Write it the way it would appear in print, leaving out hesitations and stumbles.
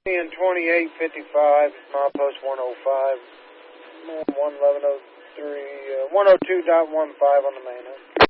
in 2855, milepost 105, 11103, 102.15 on the main end.